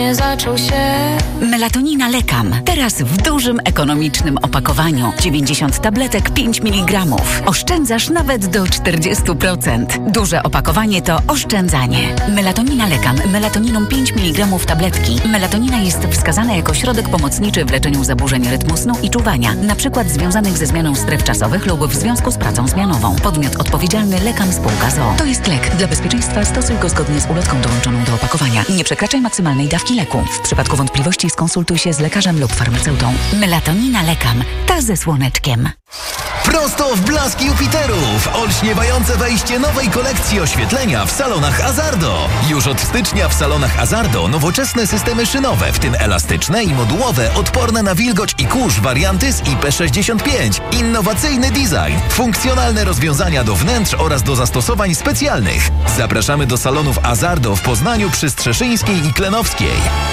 nie zaczął się. Melatonina Lekam. Teraz w dużym, ekonomicznym opakowaniu. 90 tabletek 5 mg. Oszczędzasz nawet do 40%. Duże opakowanie to oszczędzanie. Melatonina Lekam. Melatoniną 5 mg tabletki. Melatonina jest wskazana jako środek pomocniczy w leczeniu zaburzeń rytmu snu i czuwania, np. związanych ze zmianą stref czasowych lub w związku z pracą zmianową. Podmiot odpowiedzialny Lekam Spółka z o.o. To jest lek. Dla bezpieczeństwa stosuj go zgodnie z ulotką dołączoną do opakowania. Nie przekraczaj maksymalnej dawki leku. W przypadku wątpliwości skonsultuj się z lekarzem lub farmaceutą. Melatonina Lekam. Ta ze słoneczkiem. Prosto w blask Jupiterów! Olśniewające wejście nowej kolekcji oświetlenia w salonach Azardo. Już od stycznia w salonach Azardo nowoczesne systemy szynowe, w tym elastyczne i modułowe, odporne na wilgoć i kurz warianty z IP65. Innowacyjny design, funkcjonalne rozwiązania do wnętrz oraz do zastosowań specjalnych. Zapraszamy do salonów Azardo w Poznaniu przy Strzeszyńskiej i Klenowskiej.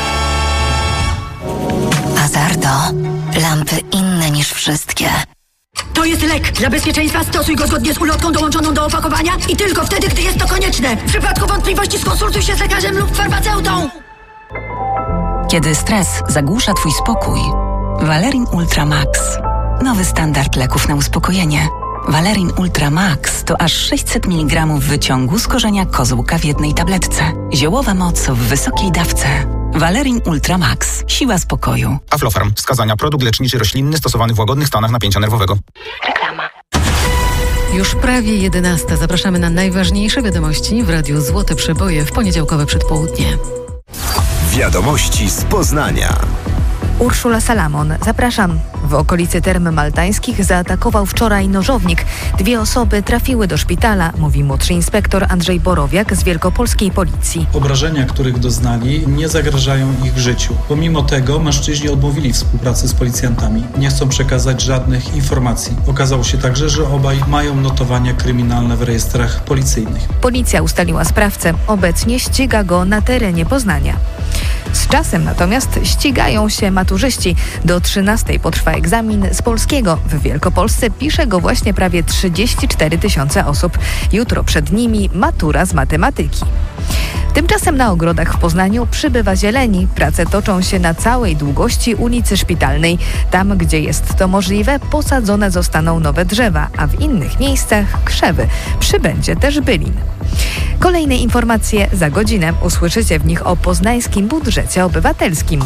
Azardo. Lampy inne niż wszystkie. To jest lek. Dla bezpieczeństwa stosuj go zgodnie z ulotką dołączoną do opakowania i tylko wtedy, gdy jest to konieczne. W przypadku wątpliwości skonsultuj się z lekarzem lub farmaceutą. Kiedy stres zagłusza Twój spokój, Valerin Ultra Max. Nowy standard leków na uspokojenie. Valerin Ultra Max to aż 600 mg wyciągu z korzenia kozłka w jednej tabletce. Ziołowa moc w wysokiej dawce. Valerin Ultra Max. Siła spokoju. Aflofarm. Wskazania. Produkt leczniczy roślinny stosowany w łagodnych stanach napięcia nerwowego. Reklama. Już prawie 11. Zapraszamy na najważniejsze wiadomości w Radiu Złote Przeboje w poniedziałkowe przedpołudnie. Wiadomości z Poznania. Urszula Salamon, zapraszam. W okolicy Term Maltańskich zaatakował wczoraj nożownik. 2 osoby trafiły do szpitala, mówi młodszy inspektor Andrzej Borowiak z Wielkopolskiej Policji. Obrażenia, których doznali, nie zagrażają ich życiu. Pomimo tego mężczyźni odmówili współpracy z policjantami. Nie chcą przekazać żadnych informacji. Okazało się także, że obaj mają notowania kryminalne w rejestrach policyjnych. Policja ustaliła sprawcę. Obecnie ściga go na terenie Poznania. Z czasem natomiast ścigają się maturzyści. Do 13 potrwa egzamin z polskiego. W Wielkopolsce pisze go właśnie prawie 34 000 osób. Jutro przed nimi matura z matematyki. Tymczasem na ogrodach w Poznaniu przybywa zieleni. Prace toczą się na całej długości ulicy Szpitalnej. Tam, gdzie jest to możliwe, posadzone zostaną nowe drzewa, a w innych miejscach krzewy. Przybędzie też bylin. Kolejne informacje za godzinę. Usłyszycie w nich o poznańskim budżecie obywatelskim.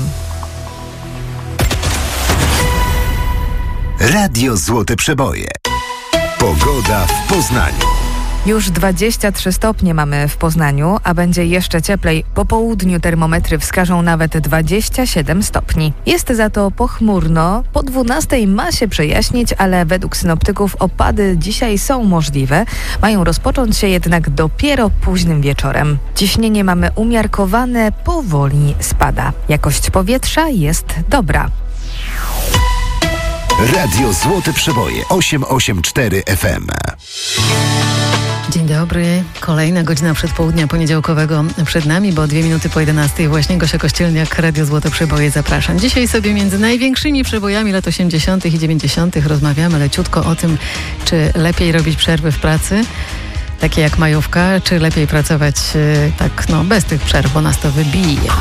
Radio Złote Przeboje. Pogoda w Poznaniu. Już 23 stopnie mamy w Poznaniu, a będzie jeszcze cieplej. Po południu termometry wskażą nawet 27 stopni. Jest za to pochmurno. Po 12 ma się przejaśnić, ale według synoptyków opady dzisiaj są możliwe. Mają rozpocząć się jednak dopiero późnym wieczorem. Ciśnienie mamy umiarkowane, powoli spada. Jakość powietrza jest dobra. Radio Złote Przeboje 884 FM. Dzień dobry. Kolejna godzina przedpołudnia poniedziałkowego przed nami, bo 2 minuty po 11 właśnie Gosia Kościelniak, Radio Złote Przeboje, zapraszam. Dzisiaj sobie między największymi przebojami lat 80. i 90. rozmawiamy leciutko o tym, czy lepiej robić przerwy w pracy, takie jak majówka, czy lepiej pracować tak bez tych przerw, bo nas to wybija.